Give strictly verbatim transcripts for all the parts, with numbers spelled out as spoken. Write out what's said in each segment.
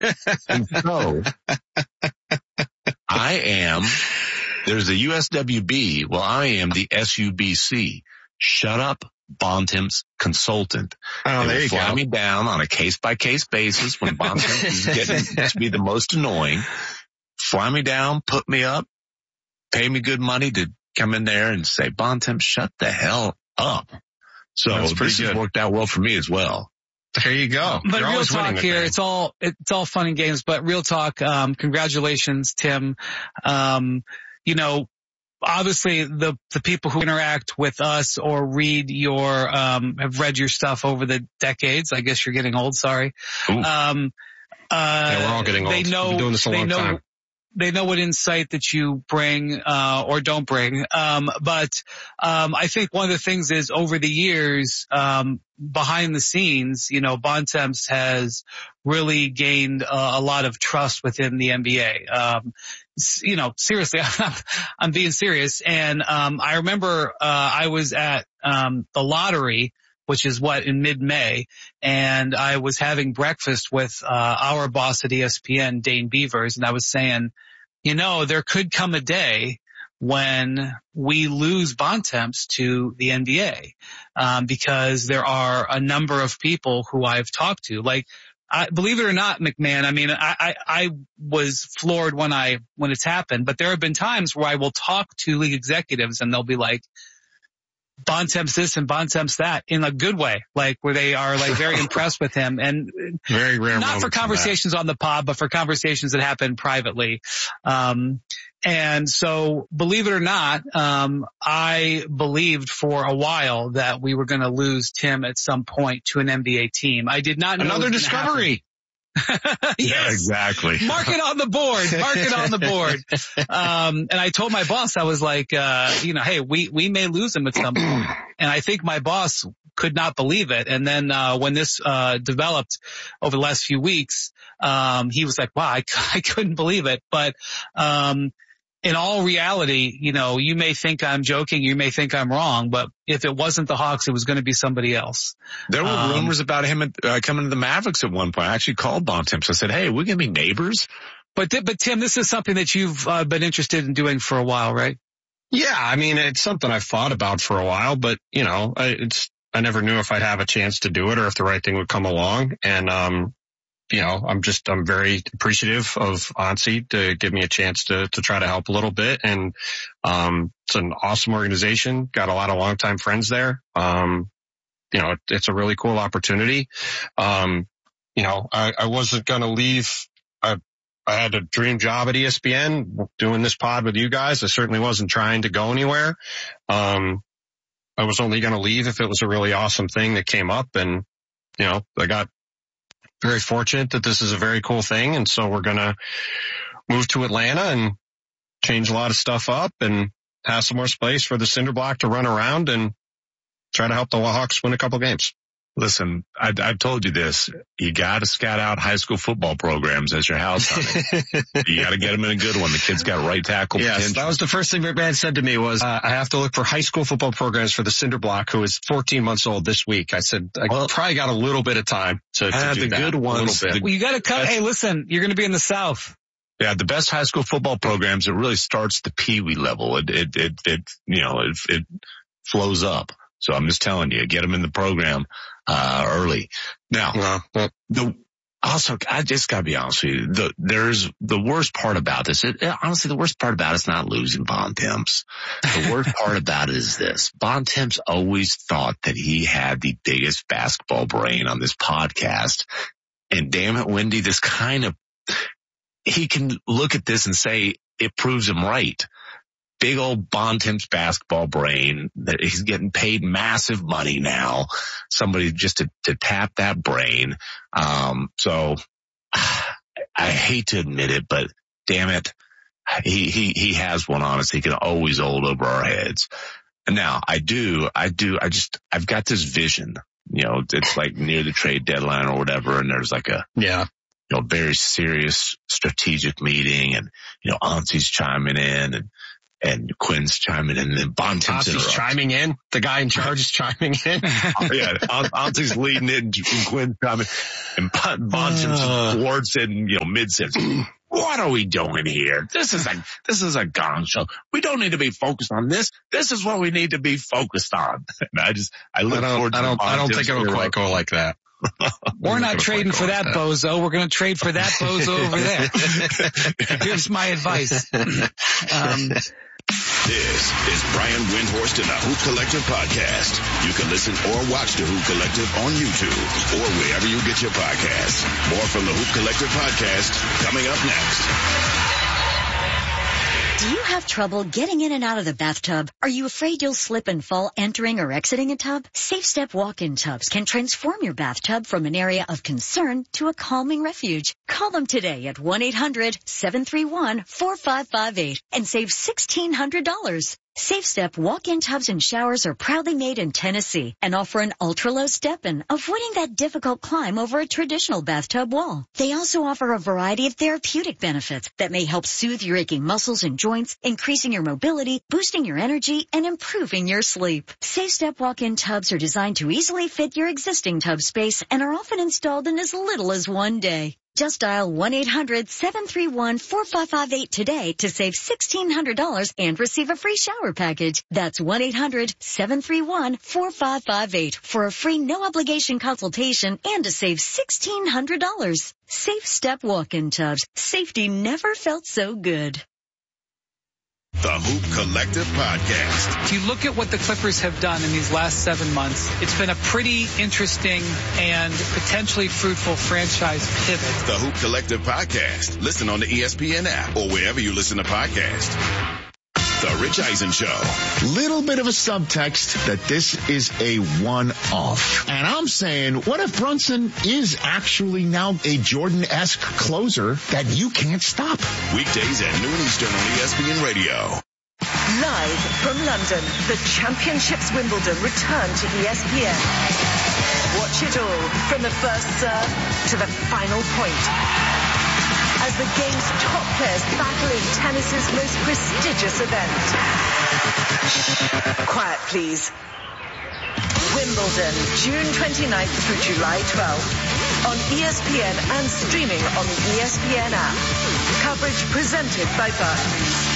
And so I am, there's the U S W B. Well, I am the S U B C. Shut up, Bontemps consultant. Oh, they there will you fly go. me down on a case-by-case basis when Bontemps is getting to be the most annoying. Fly me down, put me up, pay me good money to come in there and say, Bontemps, shut the hell up. So That's pretty this good. has worked out well for me as well. There you go. But You're real always winning talk with here, that. it's all, it's all fun and games, but real talk, um, congratulations, Tim. Um, you know, obviously the, the people who interact with us or read your, um, have read your stuff over the decades. I guess you're getting old. Sorry. Ooh. Um, uh, Yeah, we're all getting old. They know, We've been doing this a they long know, time. They know what insight that you bring, uh, or don't bring. Um, but, um, I think one of the things is over the years, um, behind the scenes, you know, Bontemps has really gained uh, a lot of trust within the N B A. Um, you know, seriously, I'm being serious. And, um, I remember, uh, I was at, um, the lottery, which is what, in mid-May, and I was having breakfast with, uh, our boss at E S P N, Dane Beavers, and I was saying, you know, there could come a day when we lose Bontemps to the N B A, um, because there are a number of people who I've talked to, like, I, believe it or not, McMahon, I mean, I, I, I was floored when I, when it's happened, but there have been times where I will talk to league executives and they'll be like, Bontemps this and Bontemps that in a good way, like where they are like very impressed with him, and very rare. Not for conversations on the pod, but for conversations that happen privately. Um, and so believe it or not, um, I believed for a while that we were going to lose Tim at some point to an N B A team. I did not know another discovery. Yes, yeah, exactly. Mark it on the board. Mark it on the board. Um, and I told my boss, I was like, uh, you know, hey, we, we may lose him at some point. And I think my boss could not believe it. And then, uh, when this, uh, developed over the last few weeks, um, he was like, wow, I, I couldn't believe it. But, um, in all reality, you know, you may think I'm joking, you may think I'm wrong, but if it wasn't the Hawks, it was going to be somebody else. There were um, rumors about him uh, coming to the Mavericks at one point. I actually called Bontemps. I said, hey, we're going to be neighbors. But, but Tim, this is something that you've uh, been interested in doing for a while, right? Yeah, I mean, it's something I've thought about for a while, but you know, I, it's, I never knew if I'd have a chance to do it or if the right thing would come along. And, um, you know, I'm just, I'm very appreciative of Ansi to give me a chance to, to try to help a little bit. And, um, it's an awesome organization. Got a lot of longtime friends there. Um, you know, it, it's a really cool opportunity. Um, you know, I, I wasn't going to leave. I, I had a dream job at E S P N doing this pod with you guys. I certainly wasn't trying to go anywhere. Um, I was only going to leave if it was a really awesome thing that came up. And, you know, I got very fortunate that this is a very cool thing. And so we're going to move to Atlanta and change a lot of stuff up and have some more space for the cinder block to run around and try to help the Hawks win a couple games. Listen, I, I've told you this. You got to scout out high school football programs as your house hunting. You got to get them in a good one. The kid's got right tackle yes, potential. That was the first thing McMahon said to me was, uh, I have to look for high school football programs for the cinder block, who is fourteen months old this week. I said, I well, probably got a little bit of time to, to uh, do the that. good ones. The, well, you got to cut. Hey, listen, you're going to be in the South. Yeah, the best high school football programs, it really starts at the peewee level. It, it, it, it, you know, it, it flows up. So I'm just telling you, get them in the program, uh, early. Now, well, well, the, also, I just gotta be honest with you. The, there's the worst part about this. It, honestly, the worst part about it's not losing Bontemps. The worst part about it is this. Bontemps always thought that he had the biggest basketball brain on this podcast. And damn it, Wendy, this kind of, he can look at this and say it proves him right. Big old Bontemps basketball brain that he's getting paid massive money now. Somebody just to, to tap that brain. Um, so I hate to admit it, but damn it. He, he, he has one on us. He can always hold over our heads. And now I do, I do, I just, I've got this vision, you know, it's like near the trade deadline or whatever. And there's like a, yeah. you know, very serious strategic meeting and, you know, Ansi's chiming in and, and Quinn's chiming in, and then Bontemps interrupts. chiming in. The guy in charge is chiming in. Oh, yeah, Auntie's leading it, and Quinn's coming, and Bontemps uh, thwarts it, and, you know, mid-sentence. What are we doing here? This is a, this is a gong show. We don't need to be focused on this. This is what we need to be focused on. And I just, I look I don't, forward to I don't, I don't think it'll quite go like that. We're not trading for that, like that bozo. We're going to trade for that bozo over there. Here's my advice. Um, This is Brian Windhorst in the Hoop Collective podcast. You can listen or watch the Hoop Collective on YouTube or wherever you get your podcasts. More from the Hoop Collective podcast coming up next. Do you have trouble getting in and out of the bathtub? Are you afraid you'll slip and fall entering or exiting a tub? Safe Step walk-in tubs can transform your bathtub from an area of concern to a calming refuge. Call them today at one eight hundred seven three one four five five eight and save sixteen hundred dollars. Safe Step walk-in tubs and showers are proudly made in Tennessee and offer an ultra-low step-in, avoiding that difficult climb over a traditional bathtub wall. They also offer a variety of therapeutic benefits that may help soothe your aching muscles and joints, increasing your mobility, boosting your energy, and improving your sleep. Safe Step walk-in tubs are designed to easily fit your existing tub space and are often installed in as little as one day. Just dial one eight hundred seven three one four five five eight today to save sixteen hundred dollars and receive a free shower package. That's one eight hundred seven three one four five five eight for a free no-obligation consultation and to save sixteen hundred dollars. Safe Step walk-in tubs. Safety never felt so good. The Hoop Collective podcast. If you look at what the Clippers have done in these last seven months, it's been a pretty interesting and potentially fruitful franchise pivot. The Hoop Collective podcast. Listen on the E S P N app or wherever you listen to podcasts. The Rich Eisen Show. Little bit of a subtext that this is a one-off. And I'm saying, what if Brunson is actually now a Jordan-esque closer that you can't stop? Weekdays at noon Eastern on E S P N Radio. Live from London, the Championships Wimbledon return to E S P N. Watch it all from the first serve to the final point. As the game's top players battle in tennis's most prestigious event. Quiet, please. Wimbledon, June twenty-ninth through July twelfth. On E S P N and streaming on the E S P N app. Coverage presented by Barclays.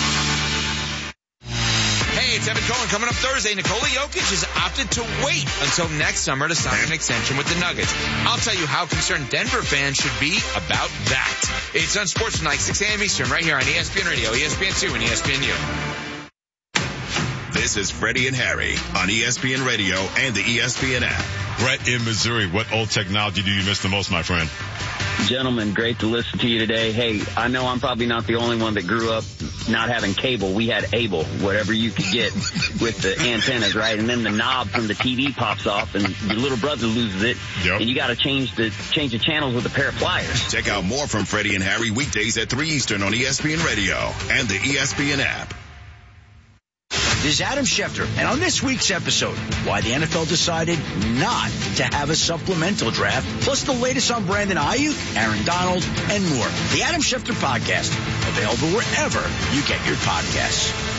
Hey, it's Evan Cohen. Coming up Thursday, Nikola Jokic has opted to wait until next summer to sign an extension with the Nuggets. I'll tell you how concerned Denver fans should be about that. It's on Sports Tonight, six a.m. Eastern, right here on E S P N Radio, E S P N two, and E S P N U. This is Freddie and Harry on E S P N Radio and the E S P N app. Brett in Missouri, what old technology do you miss the most, my friend? Gentlemen, great to listen to you today. Hey, I know I'm probably not the only one that grew up not having cable. We had Able, whatever you could get with the antennas, right? And then the knob from the T V pops off and your little brother loses it. Yep. And you got to change the change the channels with a pair of pliers. Check out more from Freddie and Harry weekdays at three Eastern on E S P N Radio and the E S P N app. This is Adam Schefter, and on this week's episode, why the N F L decided not to have a supplemental draft, plus the latest on Brandon Ayuk, Aaron Donald, and more. The Adam Schefter Podcast, available wherever you get your podcasts.